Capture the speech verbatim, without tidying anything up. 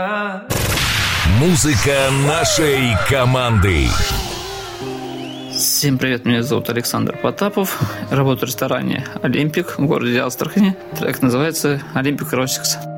Музыка нашей команды. Всем привет, меня зовут Александр Потапов. Работаю в ресторане «Олимпик» в городе Астрахани. Трек называется «Олимпик Росикс».